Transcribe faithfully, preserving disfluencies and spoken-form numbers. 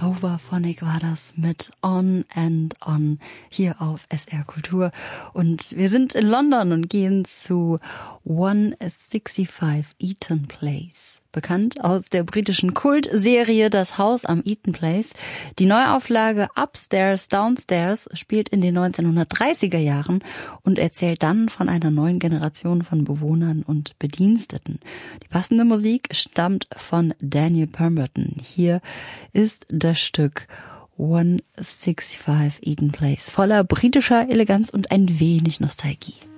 Hoverphonic war das mit On and On hier auf S R Kultur. Und wir sind in London und gehen zu hundertfünfundsechzig Eaton Place. Bekannt aus der britischen Kultserie Das Haus am Eaton Place. Die Neuauflage Upstairs, Downstairs spielt in den neunzehnhundertdreißiger Jahren und erzählt dann von einer neuen Generation von Bewohnern und Bediensteten. Die passende Musik stammt von Daniel Pemberton. Hier ist das Stück hundertfünfundsechzig Eaton Place voller britischer Eleganz und ein wenig Nostalgie.